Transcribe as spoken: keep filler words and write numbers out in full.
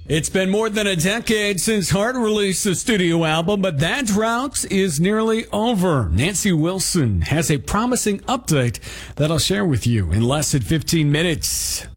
It's been more than a decade since Heart released a studio album, but that drought is nearly over. Nancy Wilson has a promising update that I'll share with you in less than fifteen minutes.